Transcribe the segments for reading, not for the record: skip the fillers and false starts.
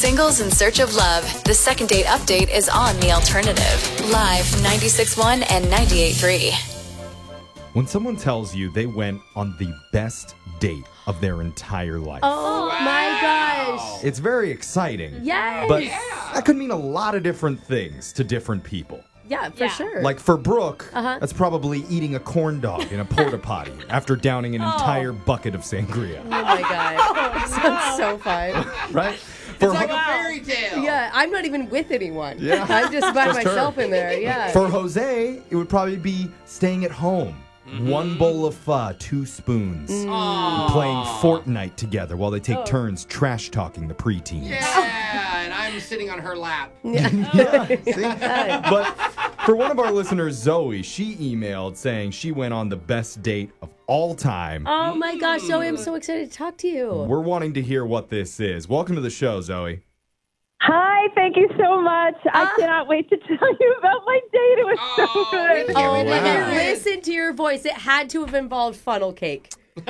Singles in Search of Love. The second date update is on The Alternative. Live 96.1 and 98.3. When someone tells you they went on the best date of their entire life, Oh my gosh. it's very exciting. Yes. But that could mean a lot of different things to different people. Yeah, for sure. Like for Brooke, that's probably eating a corn dog in a porta potty after downing an entire bucket of sangria. Oh my God. Sounds so fun. Right? It's like a fairy tale. Yeah, I'm not even with anyone. Yeah. I'm just by Just her. myself in there. Yeah. For Jose, it would probably be staying at home. One bowl of pho, 2 spoons. Playing Fortnite together while they take turns trash talking the preteens. Yeah, and I'm sitting on her lap. Yeah, see? But for one of our listeners, Zoe, she emailed saying she went on the best date of all time. Oh my gosh, Zoe, I'm so excited to talk to you. We're wanting to hear what this is. Welcome to the show, Zoe. Hi, thank you so much. I cannot wait to tell you about my date. It was so good. Oh my Wow. God, listen to your voice. It had to have involved funnel cake.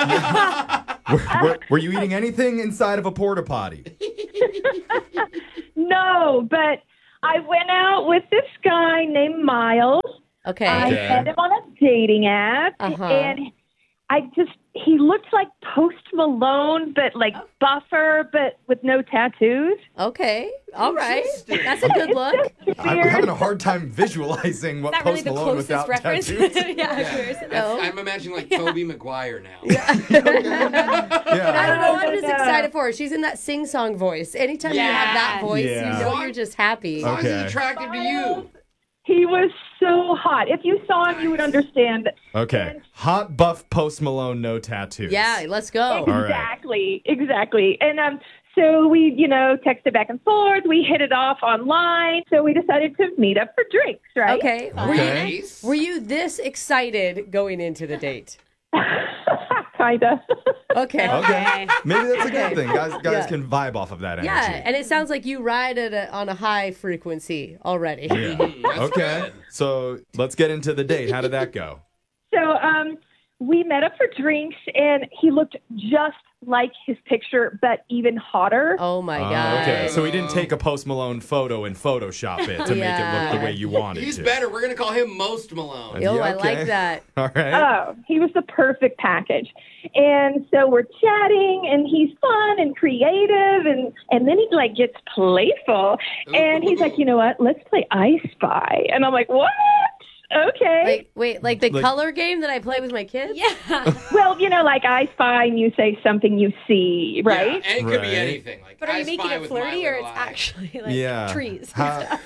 Were you eating anything inside of a porta potty? No, but I went out with this guy named Miles. Okay. I met him on a dating app, and he looked like Post Malone, but like buffer, but with no tattoos. Okay. All right. That's a good look. I'm having a hard time visualizing what Is that really Post the Malone closest without reference? tattoos. No. I'm imagining like Tobey Maguire now. I Yeah. don't know. I'm just excited for her. She's in that sing-song voice. Anytime you have that voice, Yeah. you know you're just happy. As long as Okay. he's attractive to you. He was so hot. If you saw him, you would understand. Okay. Hot buff Post Malone, no tattoos. Yeah, let's go. All right. Exactly. And so we, texted back and forth. We hit it off online. So we decided to meet up for drinks, right? Okay. Okay. Were you this excited going into the date? Kinda. Okay. Okay. Maybe that's a good thing. Guys Yeah. can vibe off of that energy. Yeah, and it sounds like you ride on a high frequency already. Yeah. That's Okay. good. So let's get into the date. How did that go? So we met up for drinks, and he looked just like his picture, but even hotter. Oh my God. Okay. So we didn't take a Post Malone photo and Photoshop it to make it look the way you wanted He's to. better. We're going to call him Most Malone. Oh, Yeah, I okay. like that. All right. Oh, he was the perfect package. And so we're chatting, and he's fun and creative, and then he gets playful, and he's like, you know what? Let's play I Spy. And I'm like, what? Okay. Wait, like the color game that I play with my kids? Yeah. Well, like I Spy, and you say something you see, right? Yeah, and it could be Right. anything. Like, But are I you making spy it with flirty my or it's little eye. actually like Yeah. trees? How-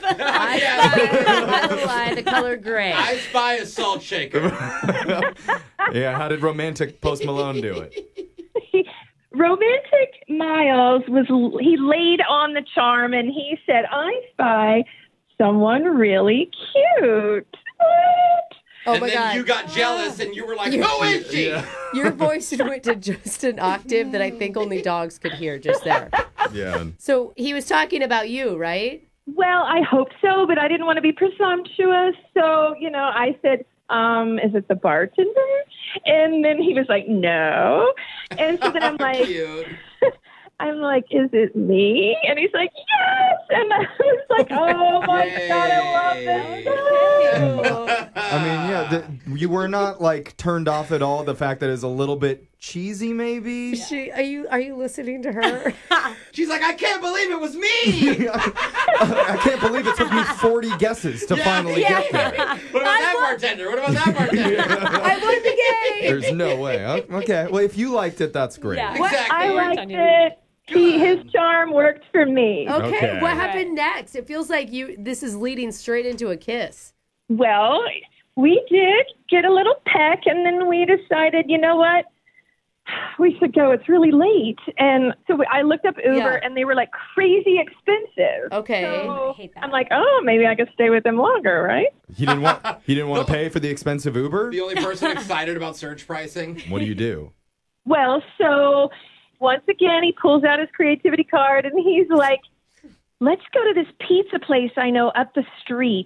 I the color gray. I spy a salt shaker. yeah. How did romantic Post Malone do it? Romantic Miles he laid on the charm, and he said, I spy someone really cute. What? Oh and my then God. you got jealous and you were like, who is she? Yeah. Your voice went to just an octave that I think only dogs could hear just there. Yeah. So he was talking about you, right? Well, I hope so, but I didn't want to be presumptuous. So, I said, is it the bartender? And then he was like, no. And so then I'm like, Cute. is it me? And he's like, yes. And I was like, oh my God, I love this. I mean, yeah, you were not turned off at all. The fact that it's a little bit cheesy, maybe. Are you listening to her? She's like, I can't believe it was me. I can't believe it took me 40 guesses to finally get there. What about that bartender? What about that bartender? I won the game. There's no way. Okay, well, if you liked it, that's great. Yeah. Exactly. I Worked liked on you. it. His charm worked for me. Okay, Okay. what happened next? It feels like this is leading straight into a kiss. Well, we did get a little peck, and then we decided, you know what? We should go. It's really late. And so I looked up Uber, Yeah. and they were crazy expensive. Okay. So I hate that. I'm like, oh, maybe I could stay with them longer, right? He didn't want to pay for the expensive Uber? The only person excited about surge pricing. What do you do? Well, so once again, he pulls out his creativity card, and he's like, let's go to this pizza place I know up the street.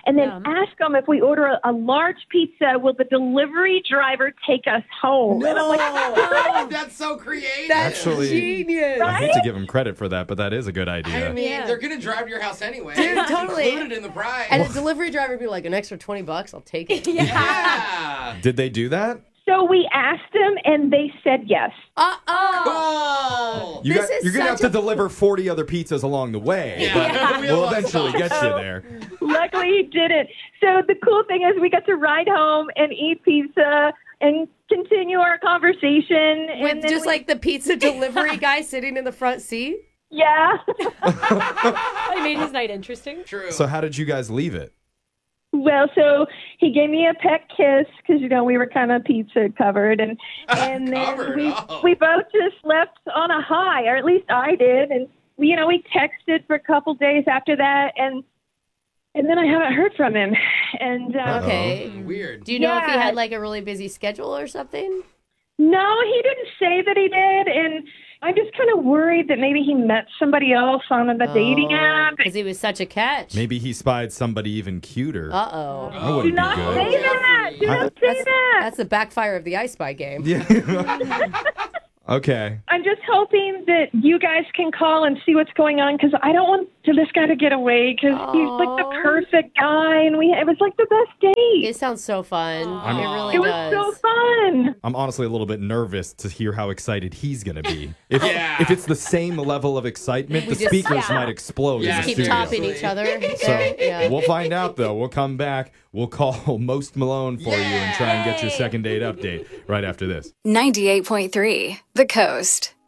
and then Yum. ask them if we order a large pizza, will the delivery driver take us home? And I'm like, Oh, that's so creative. Actually, Genius. I hate to give him credit for that, but that is a good idea. I mean, Yeah. they're going to drive to your house anyway. Dude, It's totally. included in the price. And the delivery driver would be like, an extra $20, I'll take it. yeah. Did they do that? so we asked them, and they said yes. Cool. You're This going is to have such to deliver 40 other pizzas along the way. Yeah. But Yeah. we'll eventually get you there. Luckily, he didn't. So the cool thing is we got to ride home and eat pizza and continue our conversation. And With then just like the pizza delivery guy sitting in the front seat. yeah. I made his night interesting. True. So how did you guys leave it? Well, so he gave me a pet kiss because we were kind of pizza covered, and then Covered, we both just left on a high, or at least I did, and we texted for a couple days after that, and then I haven't heard from him, and Okay. Weird. Do you know if he Yeah. had like a really busy schedule or something? no, he didn't say that he did, and I'm just kind of worried that maybe he met somebody else on the dating app. Because he was such a catch. Maybe he spied somebody even cuter. Uh-oh. That Do wouldn't be not good. say that. Do not say that. That's the backfire of the I Spy game. Yeah. Okay. I'm just hoping that you guys can call and see what's going on because I don't want this guy to get away because he's like the Aw. perfect guy and it was like the best date. It sounds so fun. It really It was does. so fun. I'm honestly a little bit nervous to hear how excited he's going to be. If, Yeah. if it's the same level of excitement, the just- speakers yeah. might explode Yeah, in the Keep studio. topping each other. So there. Yeah. we'll find out, though. We'll come back. We'll call Most Malone for you and try and get your second date update right after this. 98.3 The Coast.